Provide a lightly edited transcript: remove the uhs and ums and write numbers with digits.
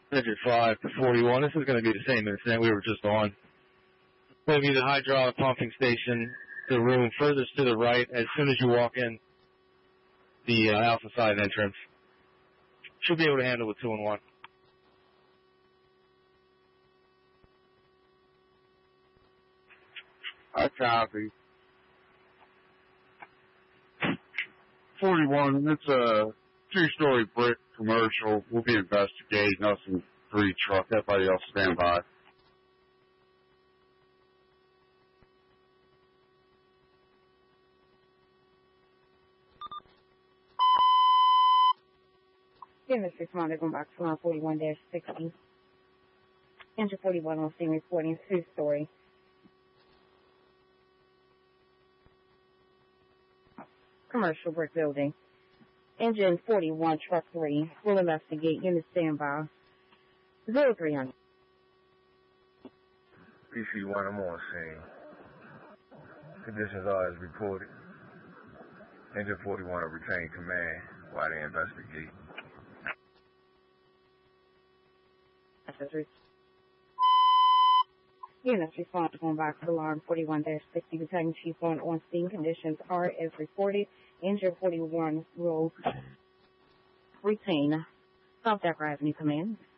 Digit 5 to 41. This is going to be the same incident we were just on. Going to be the hydraulic pumping station, the room furthest to the right as soon as you walk in the Alpha side entrance. Should be able to handle with 2 and 1. I copy. 41, it's a 2-story brick commercial. We'll be investigating. Nothing 3 truck. Everybody else stand by. Units responded on box line 41-60. Engine 41 on scene reporting 2-story. Commercial brick building. Engine 41, truck 3. Will investigate. Unit standby. 0300. PC1, I'm on scene. Conditions are as reported. Engine 41 will retain command while they investigate. Units responded on box alarm 41-60. Battalion Chief 1 on scene. Conditions are as reported. Engine 41 will retain South Deck Avenue command.